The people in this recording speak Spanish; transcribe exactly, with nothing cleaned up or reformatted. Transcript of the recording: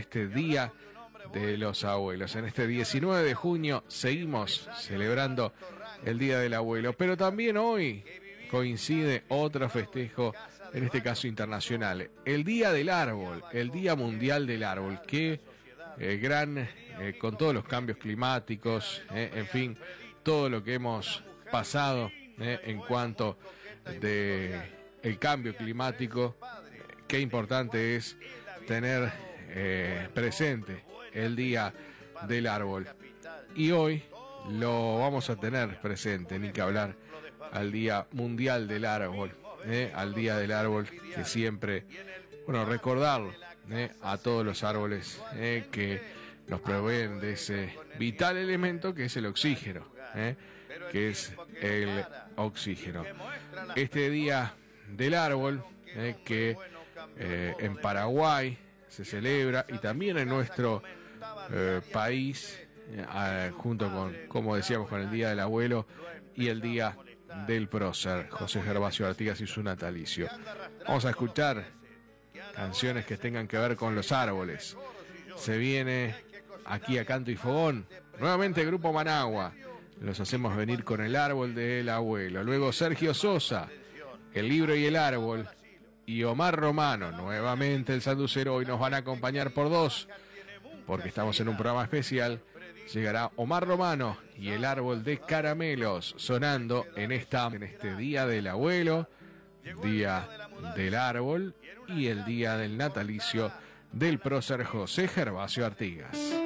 este Día de los Abuelos. En este diecinueve de junio seguimos celebrando el Día del Abuelo, pero también hoy coincide otro festejo, en este caso internacional, el Día del Árbol, el Día Mundial del Árbol, que eh, gran, eh, con todos los cambios climáticos, eh, en fin, todo lo que hemos pasado eh, en cuanto de el cambio climático, qué importante es tener eh, presente el Día del Árbol. Y hoy lo vamos a tener presente, ni que hablar, al Día Mundial del Árbol, eh, al Día del Árbol, que siempre, bueno, recordarlo eh, a todos los árboles eh, que nos proveen de ese vital elemento que es el oxígeno, eh, que es el oxígeno. Este Día del Árbol, eh, que eh, en Paraguay se celebra, y también en nuestro eh, país, eh, junto con, como decíamos, con el Día del Abuelo y el Día del Prócer, José Gervasio Artigas y su natalicio. Vamos a escuchar canciones que tengan que ver con los árboles. Se viene aquí a Canto y Fogón, nuevamente Grupo Managua, los hacemos venir con El Árbol del Abuelo. Luego Sergio Sosa, El Libro y el Árbol, y Omar Romano, nuevamente el Sanducero. Hoy nos van a acompañar por dos, porque estamos en un programa especial. Llegará Omar Romano y El Árbol de Caramelos, sonando en, esta, en este Día del Abuelo, Día del Árbol y el Día del Natalicio del Prócer José Gervasio Artigas.